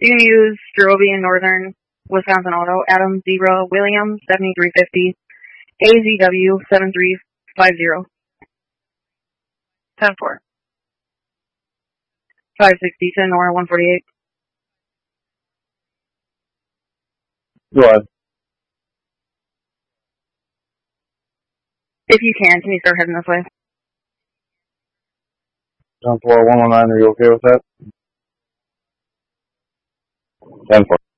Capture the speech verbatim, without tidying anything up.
You can use Strobe in Northern Wisconsin Auto, Adam Zebra Williams, seventy-three fifty, A Z W, seven three five zero. ten four. five sixty, Sonora, one forty-eight. Go ahead. If you can, can you start heading this way? ten four, one one nine, are you okay with that? ten four.